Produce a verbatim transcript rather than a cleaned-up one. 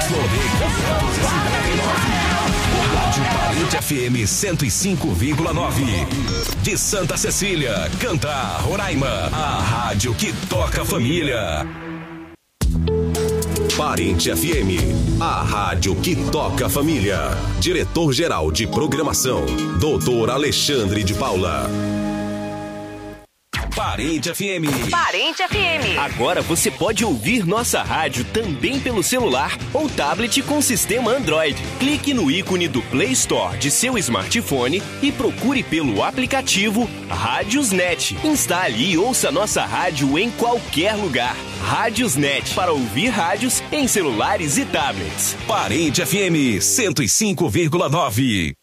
Rádio Parente F M cento e cinco vírgula nove. De Santa Cecília, Cantar, Roraima. A rádio que toca a família. Parente F M, a rádio que toca a família. Diretor-geral de programação, doutor Alexandre de Paula. Parente F M. Parente F M. Agora você pode ouvir nossa rádio também pelo celular ou tablet com sistema Android. Clique no ícone do Play Store de seu smartphone e procure pelo aplicativo Rádiosnet. Instale e ouça nossa rádio em qualquer lugar. Rádiosnet, para ouvir rádios em celulares e tablets. Parente F M cento e cinco vírgula nove.